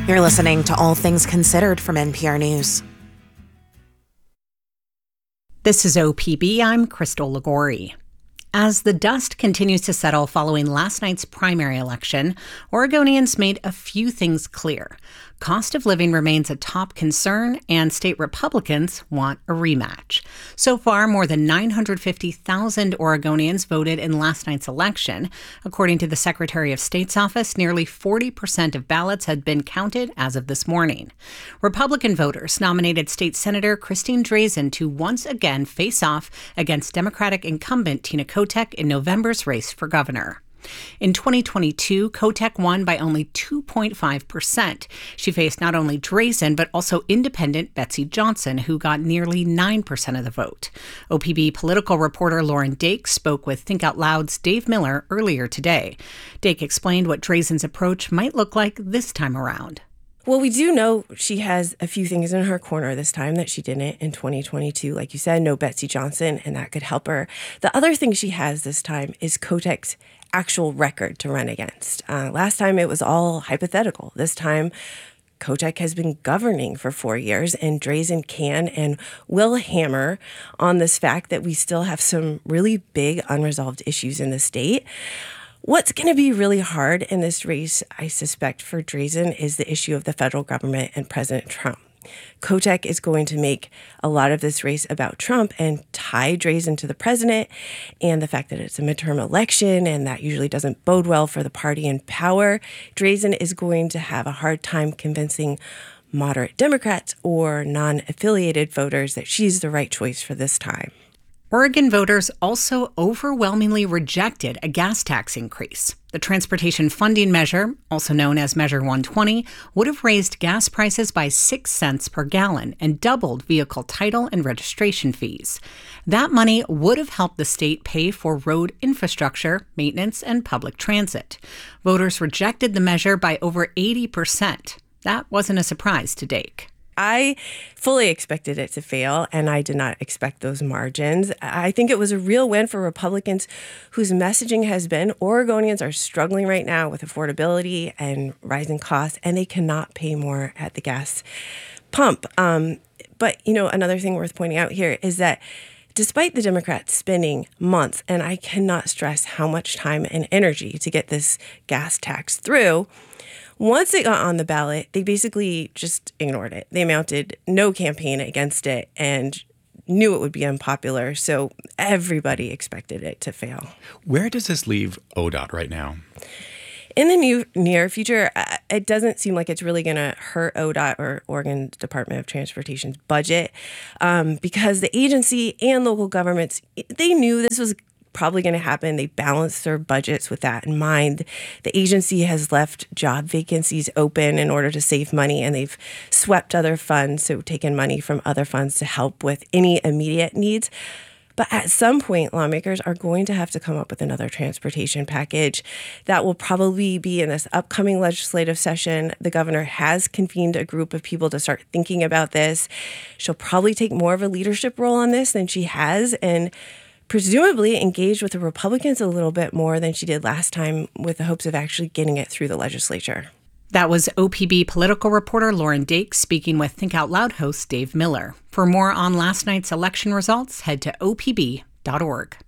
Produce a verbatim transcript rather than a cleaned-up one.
You're listening to All Things Considered from N P R News. This is O P B. I'm Crystal Ligori. As the dust continues to settle following last night's primary election, Oregonians made a few things clear. Cost of living remains a top concern, and state Republicans want a rematch. So far, more than nine hundred fifty thousand Oregonians voted in last night's election. According to the Secretary of State's office, nearly forty percent of ballots had been counted as of this morning. Republican voters nominated State Senator Christine Drazan to once again face off against Democratic incumbent Tina Kotek in November's race for governor. In twenty twenty-two, Kotek won by only two point five percent. She faced not only Drazan, but also independent Betsy Johnson, who got nearly nine percent of the vote. O P B political reporter Lauren Dake spoke with Think Out Loud's Dave Miller earlier today. Dake explained what Drazan's approach might look like this time around. Well, we do know she has a few things in her corner this time that she didn't in twenty twenty-two. Like you said, no Betsy Johnson, and that could help her. The other thing she has this time is Kotek's actual record to run against. Uh, last time it was all hypothetical. This time, Kotek has been governing for four years, and Drazan can and will hammer on this fact that we still have some really big unresolved issues in the state. What's going to be really hard in this race, I suspect, for Drazan is the issue of the federal government and President Trump. Kotek is going to make a lot of this race about Trump and tie Drazan to the president, and the fact that it's a midterm election and that usually doesn't bode well for the party in power. Drazan is going to have a hard time convincing moderate Democrats or non-affiliated voters that she's the right choice for this time. Oregon voters also overwhelmingly rejected a gas tax increase. The transportation funding measure, also known as Measure one twenty, would have raised gas prices by six cents per gallon and doubled vehicle title and registration fees. That money would have helped the state pay for road infrastructure, maintenance, and public transit. Voters rejected the measure by over eighty percent. That wasn't a surprise to Dake. I fully expected it to fail, and I did not expect those margins. I think it was a real win for Republicans whose messaging has been Oregonians are struggling right now with affordability and rising costs, and they cannot pay more at the gas pump. Um, but, you know, another thing worth pointing out here is that despite the Democrats spending months, and I cannot stress how much time and energy to get this gas tax through, once it got on the ballot, they basically just ignored it. They mounted no campaign against it and knew it would be unpopular, so everybody expected it to fail. Where does this leave O D O T right now? In the new, near future, it doesn't seem like it's really going to hurt O D O T or Oregon Department of Transportation's budget um, because the agency and local governments, they knew this was probably going to happen. They balanced their budgets with that in mind. The agency has left job vacancies open in order to save money, and they've swept other funds, so taken money from other funds to help with any immediate needs. But at some point, lawmakers are going to have to come up with another transportation package that will probably be in this upcoming legislative session. The governor has convened a group of people to start thinking about this. She'll probably take more of a leadership role on this than she has, and presumably engaged with the Republicans a little bit more than she did last time with the hopes of actually getting it through the legislature. That was O P B political reporter Lauren Dake speaking with Think Out Loud host Dave Miller. For more on last night's election results, head to O P B dot org.